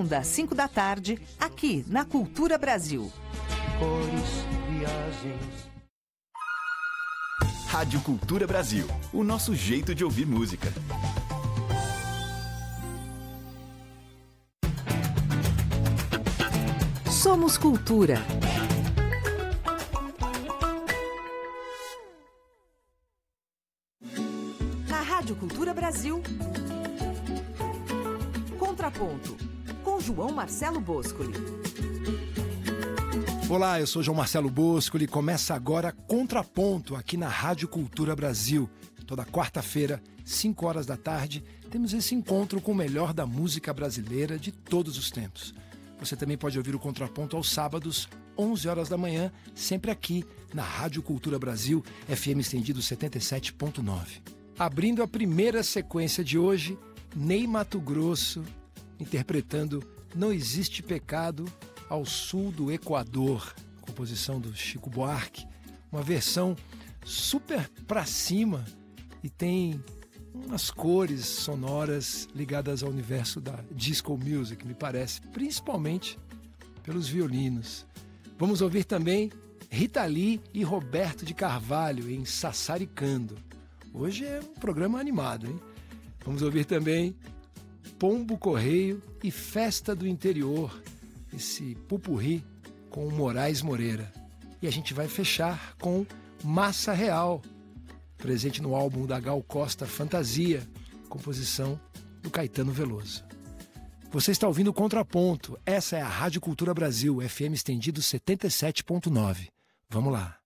segunda às 5 da tarde, aqui na Cultura Brasil. Cores, viagens. Rádio Cultura Brasil, o nosso jeito de ouvir música. Somos Cultura. Na Rádio Cultura Brasil, Contraponto, com João Marcelo Boscoli. Olá, eu sou João Marcelo Boscoli e começa agora Contraponto aqui na Rádio Cultura Brasil. Toda quarta-feira, 5 horas da tarde, temos esse encontro com o melhor da música brasileira de todos os tempos. Você também pode ouvir o Contraponto aos sábados, 11 horas da manhã, sempre aqui na Rádio Cultura Brasil, FM estendido 77.9. Abrindo a primeira sequência de hoje, Ney Matogrosso, interpretando Não Existe Pecado ao sul do Equador, composição do Chico Buarque, uma versão super pra cima e tem umas cores sonoras ligadas ao universo da disco music, me parece, principalmente pelos violinos. Vamos ouvir também Rita Lee e Roberto de Carvalho em Sassaricando. Hoje é um programa animado, hein? Vamos ouvir também Pombo Correio e Festa do Interior, esse pupurri com o Moraes Moreira. E a gente vai fechar com Massa Real, presente no álbum da Gal Costa Fantasia, composição do Caetano Veloso. Você está ouvindo o Contraponto. Essa é a Rádio Cultura Brasil, FM estendido 77.9. Vamos lá.